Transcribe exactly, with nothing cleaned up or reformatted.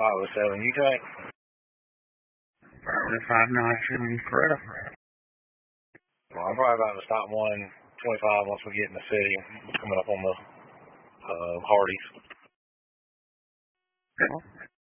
five oh seven, you think? Probably five nine seven, correct. Well, I'm probably about to stop one twenty-five once we get in the city, coming up on the uh, Hardee's. Okay.